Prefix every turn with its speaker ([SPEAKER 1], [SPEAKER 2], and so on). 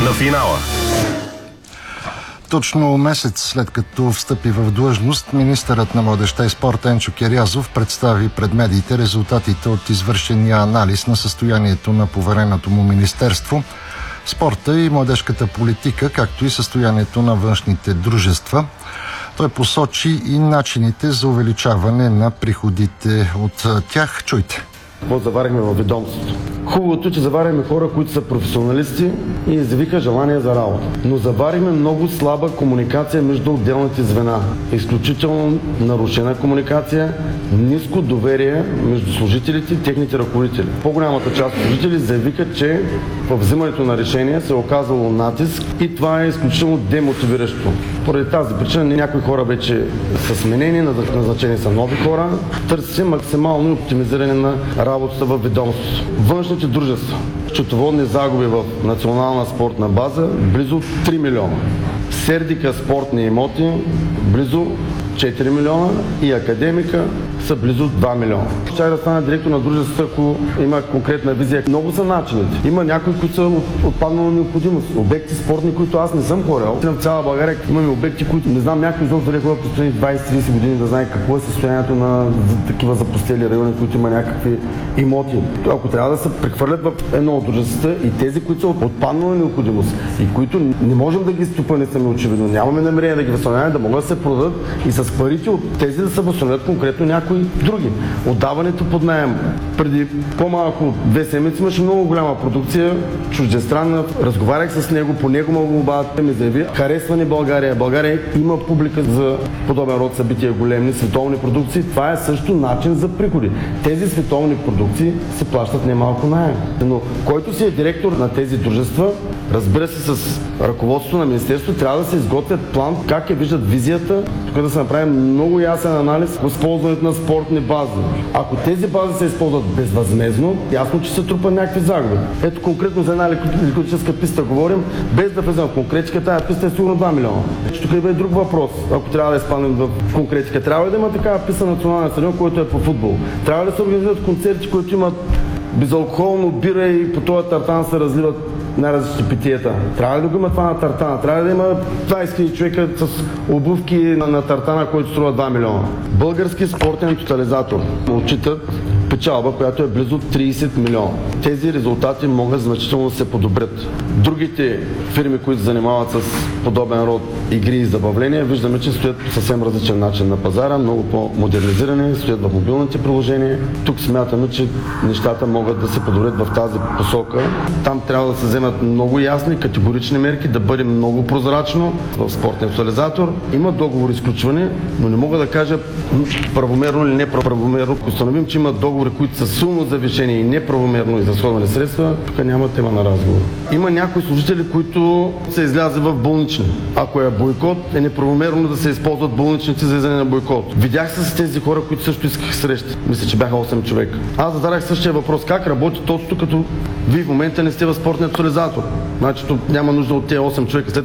[SPEAKER 1] на финала.
[SPEAKER 2] Точно месец след като встъпи в длъжност, министърът на младежта и спорта Енчо Кирязов представи пред медиите резултатите от извършения анализ на състоянието на повереното му министерство, спорта и младежката политика, както и състоянието на външните дружества. Той посочи и начините за увеличаване на приходите от тях. Чуйте.
[SPEAKER 3] Какво заварихме във ведомството? Хубавото, че заварихме хора, които са професионалисти и изявиха желание за работа. Но заварихме много слаба комуникация между отделните звена. Изключително нарушена комуникация, ниско доверие между служителите и техните ръководители. По-голямата част от служители заявиха, че в взимането на решение се е оказало натиск и това е изключително демотивиращо. Поради тази причина някои хора вече са сменени, назначени са нови хора. Търси се максимално оптимизиране на работата във ведомството. Външните дружества. Счетоводни загуби в национална спортна база близо 3 милиона. Сердика спортни имоти близо 4 милиона и Академика са близо 2 милиона. Щях да стана директор на дружеството, ако има конкретна визия. Много са начините. Има някои, които са отпаднала необходимост. Обекти спортни, които аз не съм ходил. В цяла България имаме обекти, които не знам някой изобщо дали хора през 20-30 години да знае какво е състоянието на такива запустели райони, които има някакви имоти. Ако трябва да се прехвърлят в едно от дружествата и тези, които са отпаднала необходимост и които не можем да ги стопани сами очевидно, нямаме намерение да ги възстановяваме, да могат да се продадат и с парите от тези да се възстановят конкретно някои други. Отдаването под наем. Преди по-малко 2 седмици имаше много голяма продукция, чуждестранна. Разговарях с него, по него молбата ми заяви, харесва ни България. България има публика за подобен род събития, големи световни продукции. Това е също начин за приходи. Тези световни продукции се плащат немалко наем. Но който си е директор на тези дружества, разбира се, с ръководството на министерството трябва да се изготвят план, как я виждат визията, тук да се направи много ясен анализ по използването на спортни бази. Ако тези бази се използват безвъзмездно, ясно, че се трупат някакви загуби. Ето конкретно за една лекоатлетическа писта говорим, без да влезем в конкретика, тази писта е сигурно 2 милиона. Тук има и друг въпрос, ако трябва да изпаднем в конкретика. Трябва ли да има такава писта на национален стадион, който е по футбол? Трябва ли да се организират концерти, които имат безалкохолно бира и по този тартан се разливат най-различни питиета? Трябва ли да го има това на тартана? Трябва ли да има 20 000 човека с обувки на тартана, който струва 2 милиона? Български спортен тотализатор отчитат печалба, която е близо 30 милиона. Тези резултати могат значително да се подобрят. Другите фирми, които се занимават с подобен род игри и забавления, виждаме, че стоят по съвсем различен начин на пазара, много по-модернизирани, стоят в мобилните приложения. Тук смятаме, че нещата могат да се подобрят в тази посока. Там трябва да се вземат много ясни, категорични мерки, да бъде много прозрачно в спортния тотализатор. Има договори изключване, но не мога да кажа правомерно или неправомерно. Установим, че има договори, които са силно завишени и неправомерно изразходвани средства, тук няма тема на разговор. Има някои служители, които са излязли в болнични. Ако е бойкот, е неправомерно да се използват болничните за излизане на бойкот. Видях се с тези хора, които също искаха срещи. Мисля, че бяха 8 човека. Аз зададах същия въпрос. Как работи точно като вие в момента не сте в спортния тотализатор? Значи няма нужда от тези 8 човека. След